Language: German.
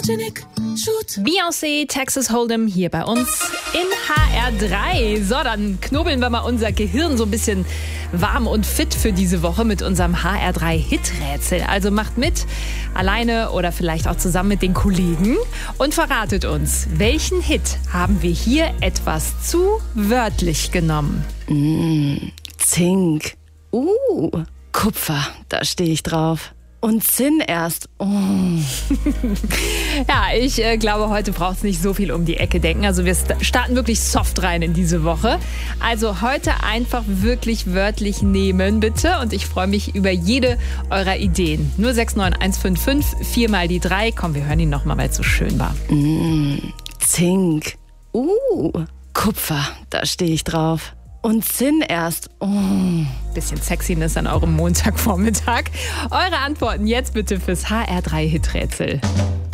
Beyoncé, Texas Hold'em hier bei uns in HR3. So, dann knobeln wir mal unser Gehirn so ein bisschen warm und fit für diese Woche mit unserem HR3-Hit-Rätsel. Also macht mit, alleine oder vielleicht auch zusammen mit den Kollegen und verratet uns, welchen Hit haben wir hier etwas zu wörtlich genommen? Zink. Kupfer, da stehe ich drauf. Und Zinn erst. Ja, ich glaube, heute braucht es nicht so viel um die Ecke denken. Also wir starten wirklich soft rein in diese Woche. Also heute einfach wirklich wörtlich nehmen, bitte. Und ich freue mich über jede eurer Ideen. 069155 4 mal die 3. Komm, wir hören ihn nochmal, weil es so schön war. Zink. Kupfer, da stehe ich drauf. Und Zinn erst. Bisschen Sexiness an eurem Montagvormittag. Eure Antworten jetzt bitte fürs HR3-Hit-Rätsel.